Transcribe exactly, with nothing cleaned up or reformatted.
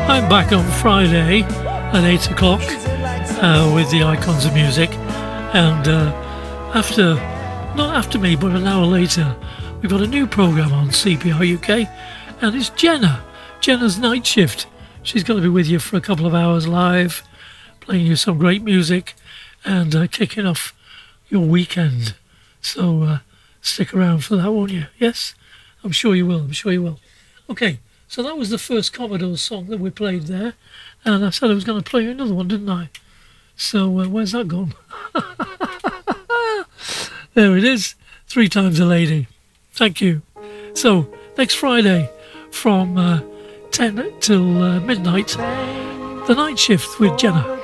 I'm back on Friday at eight o'clock uh, with the Icons of Music, and uh, after, not after me, but an hour later, we've got a new programme on C P R U K, and it's Jenna, Jenna's Night Shift. She's going to be with you for a couple of hours live, playing you some great music and uh, kicking off your weekend. So uh, stick around for that, won't you? Yes? I'm sure you will, I'm sure you will. Okay, so that was the first Commodores song that we played there, and I said I was going to play you another one, didn't I? So uh, where's that gone? There it is, Three Times a Lady. Thank you. So, next Friday from uh, ten till uh, midnight, The Night Shift with Jenna.